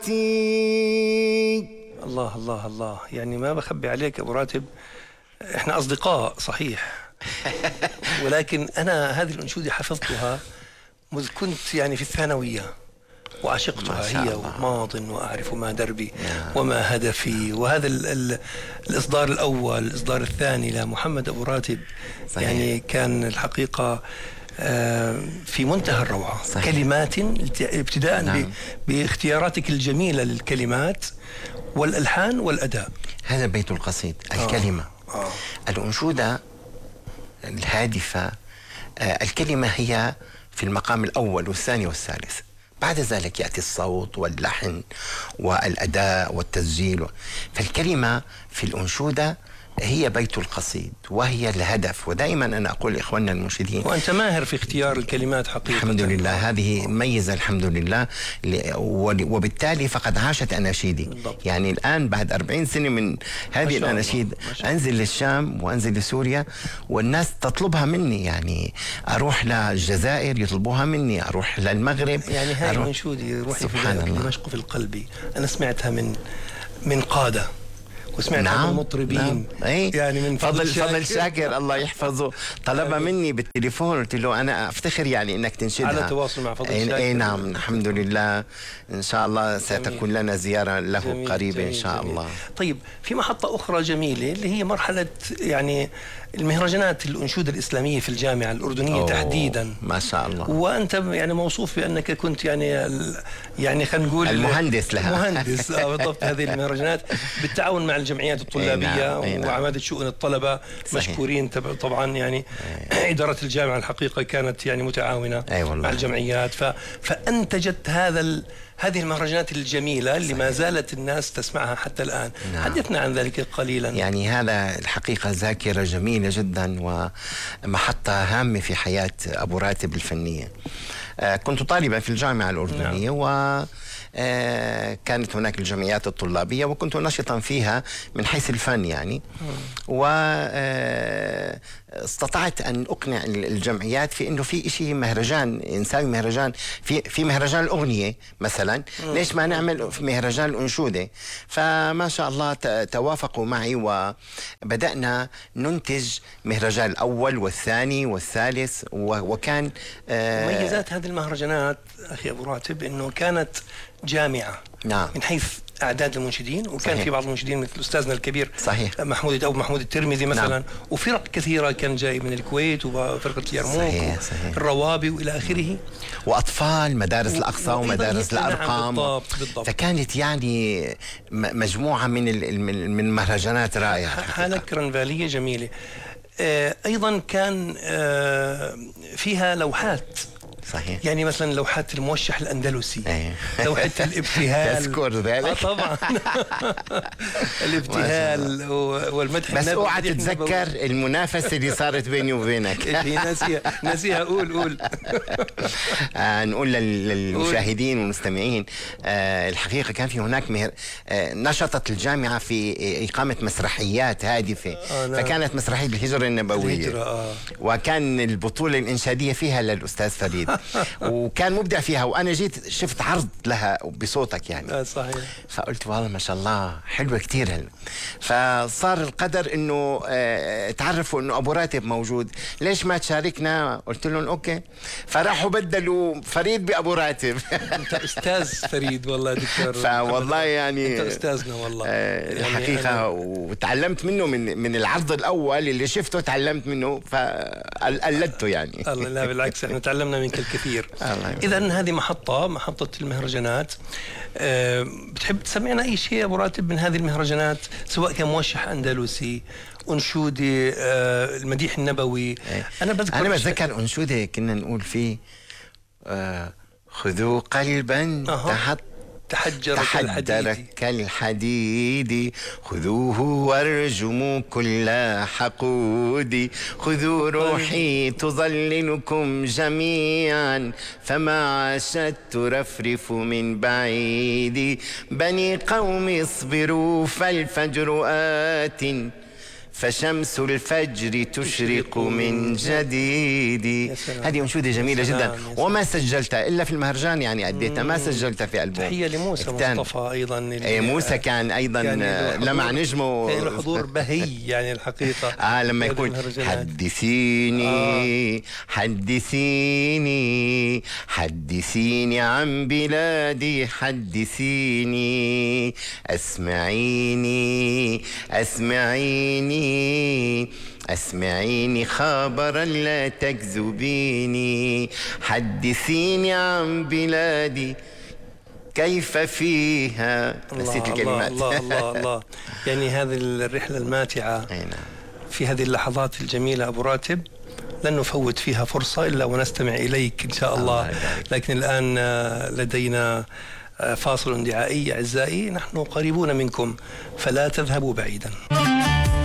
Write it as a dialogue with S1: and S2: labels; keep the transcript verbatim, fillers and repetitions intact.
S1: الله الله الله، يعني ما بخبي عليك أبو راتب، إحنا أصدقاء صحيح، ولكن أنا هذه الأنشودة حفظتها مذ كنت يعني في الثانوية وعشقتها، هي وماض وأعرف ما دربي وما هدفي، وهذا ال ال الإصدار الأول الإصدار الثاني لمحمد أبو راتب صحيح. يعني كان الحقيقة في منتهى الروعة. صحيح. كلمات ابتداء نعم. باختياراتك الجميلة للكلمات والألحان والأداء.
S2: هذا بيت القصيد. الكلمة آه. آه. الأنشودة الهادفة، آه الكلمة هي في المقام الأول والثاني والثالث، بعد ذلك يأتي الصوت واللحن والأداء والتسجيل. فالكلمة في الأنشودة هي بيت القصيد وهي الهدف. ودائما أنا أقول لإخواننا المنشدين،
S1: وأنت ماهر في اختيار الكلمات حقيقة.
S2: الحمد لله، هذه ميزة الحمد لله، وبالتالي فقد عاشت أناشيدي. بالضبط. يعني الآن بعد أربعين سنة من هذه الأناشيد أنزل للشام وأنزل لسوريا والناس تطلبها مني، يعني أروح للجزائر يطلبوها مني، أروح للمغرب.
S1: يعني هاي المنشودة روحي في دمشق في القلب، أنا سمعتها من من قادة وسمعت نعم. المطربين نعم.
S2: ايه؟ يعني من فضل فضل شاكر, شاكر الله يحفظه طلبها مني بالتليفون، قلت له انا افتخر يعني انك تنشدها.
S1: على تواصل مع فضل
S2: ايه
S1: شاكر.
S2: ايه نعم الحمد لله، ان شاء الله ستكون لنا زياره له جميل قريبه جميل ان شاء جميل. الله.
S1: طيب في محطه اخرى جميله اللي هي مرحله يعني المهرجانات الأنشودة الإسلامية في الجامعة الأردنية تحديدا.
S2: ما شاء الله.
S1: وأنت يعني موصوف بأنك كنت يعني يعني خلينا نقول
S2: المهندس لها.
S1: مهندس آه بالضبط هذه المهرجانات بالتعاون مع الجمعيات الطلابية وعمادة شؤون الطلبة. صحيح. مشكورين طبعا يعني إدارة الجامعة الحقيقة كانت يعني متعاونة مع الجمعيات ف... فأنتجت هذا ال... هذه المهرجانات الجميلة اللي ما زالت الناس تسمعها حتى الآن. نعم. حدثنا عن ذلك قليلا.
S2: يعني هذا الحقيقة ذاكرة جميلة جدا ومحطة هامة في حياة أبو راتب الفنية. كنت طالبا في الجامعة الأردنية. نعم. و كانت هناك الجمعيات الطلابية وكنت نشطا فيها من حيث الفن يعني. واستطعت أن أقنع الجمعيات في أنه في إشي مهرجان، نسوي مهرجان في في مهرجان الأغنية مثلا، ليش ما نعمل في مهرجان الأنشودة؟ فما شاء الله توافقوا معي وبدأنا ننتج مهرجان الأول والثاني والثالث. وكان
S1: مميزات هذه المهرجانات أخي أبو راتب أنه كانت جامعة.
S2: نعم.
S1: من حيث أعداد المنشدين، وكان صحيح. في بعض المنشدين مثل أستاذنا الكبير
S2: صحيح.
S1: محمود أو محمود الترمذي مثلا. نعم. وفرق كثيرة كان جاي من الكويت وفرقة اليرموك.
S2: صحيح. صحيح.
S1: الروابي وإلى آخره،
S2: وأطفال مدارس الأقصى ومدارس الأرقام.
S1: بالضبط. بالضبط.
S2: فكانت يعني مجموعة من من المهرجانات رائعة،
S1: حالة كرنفالية جميلة. أيضا كان فيها لوحات.
S2: صحيح.
S1: يعني مثلا لوحات الموشح الأندلسي.
S2: أيه.
S1: لوحة الابتهال.
S2: تذكر ذلك؟
S1: آه طبعا. الابتهال والمدح.
S2: بس اوعى تتذكر المنافسة اللي صارت بيني وبينك.
S1: ناسيها ناسيها قول قول.
S2: آه نقول للمشاهدين والمستمعين، آه الحقيقة كان في هناك مهر... آه نشطت الجامعة في إقامة مسرحيات هادفة. آه نعم. فكانت مسرحية الهجرة النبوية. الهجرة آه. وكان البطولة الإنشادية فيها للأستاذ فريد. وكان مبدع فيها، وانا جيت شفت عرض لها بصوتك يعني.
S1: آه صحيح.
S2: فقلت والله ما شاء الله حلوه كثير هلا. فصار القدر انه اه تعرفوا انه ابو راتب موجود، ليش ما تشاركنا؟ قلت لهم اوكي. فراحوا بدلوا فريد بابو راتب. انت
S1: استاذ فريد والله دكتور.
S2: فوالله يعني
S1: انت استاذنا والله.
S2: اه الحقيقه يعني وتعلمت منه من من العرض الاول اللي شفته، تعلمت منه فقلدته يعني.
S1: الله لا بالعكس، احنا تعلمنا منك الكثير. إذا هذه محطة محطة المهرجانات. أه بتحب تسمعنا أي شيء أبو راتب من هذه المهرجانات، سواء كان موشح أندلسي، أنشودة، أه المديح النبوي.
S2: ايه. أنا بذكر أنا بتذكر أنشودة كنا نقول فيه أه خذوا قلبا أه. تحت
S1: تحجر,
S2: تحجر كالحديد، خذوه وارجموا كل حقود، خذوا روحي تظللكم جميعا، فما عاشت ترفرف من بعيد، بني قوم اصبروا فالفجر آت فشمس الفجر تشرق من جديد. هذه أنشودة جميلة جدا، وما سجلتها إلا في المهرجان، يعني أديتها ما سجلتها في ألبوم.
S1: تحية لموسى مصطفى أيضا.
S2: أي موسى كان أيضا لمع نجمه،
S1: كان له حضور بهي يعني الحقيقة.
S2: آه لما يقول حدثيني آه. حدثيني حدثيني عن بلادي، حدثيني أسمعيني أسمعيني أسمعيني خبرا لا تكذبيني، حدثيني عن بلادي كيف فيها. نسيت الكلمات.
S1: الله الله الله يعني هذه الرحلة الماتعة في هذه اللحظات الجميلة أبو راتب لن نفوت فيها فرصة إلا ونستمع إليك إن شاء الله. لكن الآن لدينا فاصل دعائي أعزائي، نحن قريبون منكم فلا تذهبوا بعيدا.